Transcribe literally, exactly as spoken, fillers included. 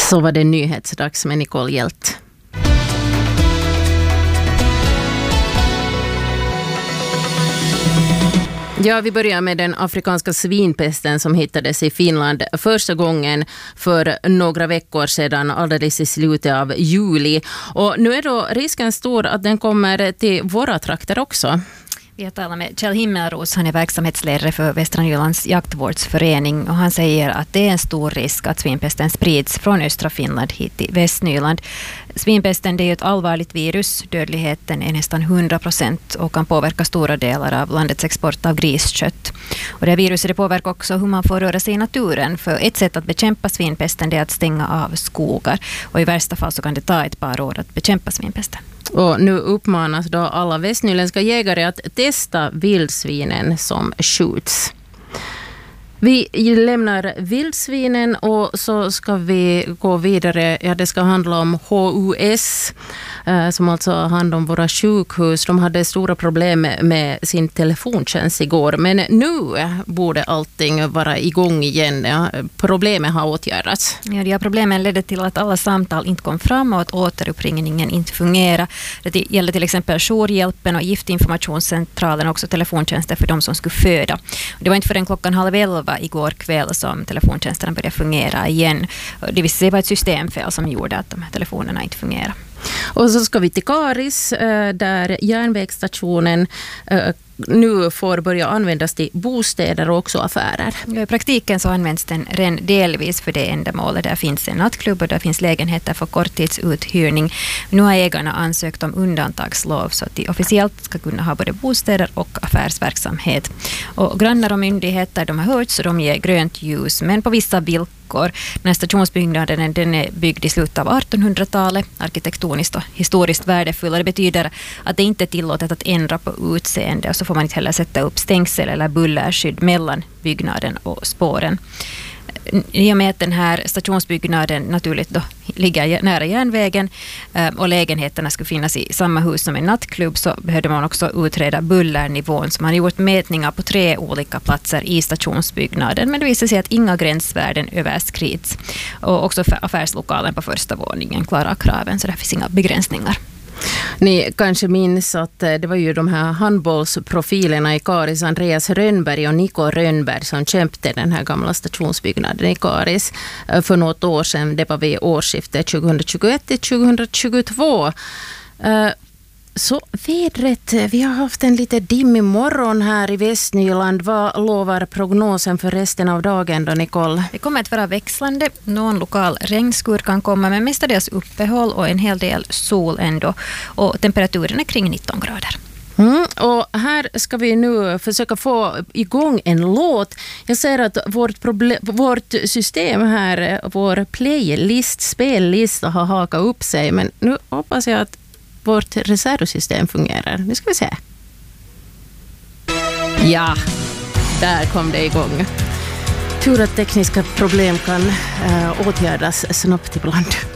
Så var det nyhetsdags med Nicole Hjelt. Ja, vi börjar med den afrikanska svinpesten som hittades i Finland första gången för några veckor sedan, alldeles i slutet av juli. Och nu är då risken stor att den kommer till våra trakter också. Vi har talat med Kjell Himmelros, han är verksamhetsledare för Västra Nylands jaktvårdsförening och han säger att det är en stor risk att svinpesten sprids från östra Finland hit till Västnyland. Svinpesten, det är ett allvarligt virus, dödligheten är nästan hundra procent och kan påverka stora delar av landets export av griskött. Och det här viruset det påverkar också hur man får röra sig i naturen, för ett sätt att bekämpa svinpesten är att stänga av skogar och i värsta fall så kan det ta ett par år att bekämpa svinpesten. Och nu uppmanas då alla västnyländska jägare att testa vildsvinen som skjuts. Vi lämnar vildsvinen och så ska vi gå vidare. Ja, det ska handla om H U S eh, som alltså har hand om våra sjukhus. De hade stora problem med sin telefontjänst igår, men nu borde allting vara igång igen. Ja, problemet har åtgärdats. Ja, de här problemen ledde till att alla samtal inte kom fram och att återuppringningen inte fungerar. Det gäller till exempel jourhjälpen och giftinformationscentralen och också telefontjänster för de som skulle föda. Det var inte förrän klockan halv elva igår kväll som telefontjänsterna började fungera igen. Det visade sig vara ett systemfel som gjorde att de här telefonerna inte fungerar. Och så ska vi till Karis där järnvägsstationen nu får börja användas till bostäder och också affärer. Ja, i praktiken så används den redan delvis för det ändamålet. Där finns en nattklubb och där finns lägenheter för korttidsuthyrning. Nu har ägarna ansökt om undantagslov så att de officiellt ska kunna ha både bostäder och affärsverksamhet. Och grannar och myndigheter de har hört så de ger grönt ljus, men på vissa villkor. Den här stationsbyggnaden den är byggd i slutet av artonhundratalet, arkitektoniskt och historiskt värdefull. Det betyder att det inte är tillåtet att ändra på utseende och så får man inte heller sätta upp stängsel eller bullerskydd mellan byggnaden och spåren. I och med att den här stationsbyggnaden naturligt då ligger nära järnvägen och lägenheterna skulle finnas i samma hus som en nattklubb så behövde man också utreda bullernivån. Så man har gjort mätningar på tre olika platser i stationsbyggnaden, men det visade sig att inga gränsvärden överskrids. Och också för affärslokalen på första våningen klarar kraven så det finns inga begränsningar. Ni kanske minns att det var ju de här handbollsprofilerna i Karis, Andreas Rönnberg och Nico Rönnberg som kämpade den här gamla stationsbyggnaden i Karis för något år sedan. Det var vid årsskiftet tjugohundratjugoett till tjugohundratjugotvå. Så vädret, vi har haft en lite dimmig morgon här i Västnyland. Vad lovar prognosen för resten av dagen då, Nicole? Det kommer att vara växlande. Någon lokal regnskur kan komma med mestadels uppehåll och en hel del sol ändå. Och temperaturen är kring nitton grader. Mm, och här ska vi nu försöka få igång en låt. Jag ser att vårt, problem, vårt system här, vår playlist, spellista har hakat upp sig. Men nu hoppas jag att vårt reservsystem fungerar. Nu ska vi se. Ja, där kom det igång. Tur att tekniska problem kan äh, åtgärdas snabbt ibland.